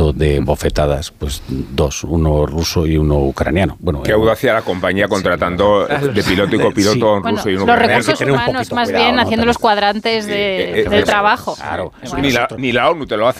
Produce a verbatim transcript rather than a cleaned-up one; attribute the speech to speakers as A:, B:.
A: hablando de bofetadas, pues dos, uno ruso y uno ucraniano. Bueno,
B: qué audacia la compañía contratando sí, de piloto y copiloto sí. un
C: bueno,
B: ruso y uno
C: los
B: ucraniano.
C: recursos humanos más
A: cuidado,
C: bien
A: ¿no?
C: haciendo los cuadrantes de,
B: eh, eh,
C: del trabajo.
A: Claro,
C: bueno,
B: ni, la, ni la ONU te lo hace.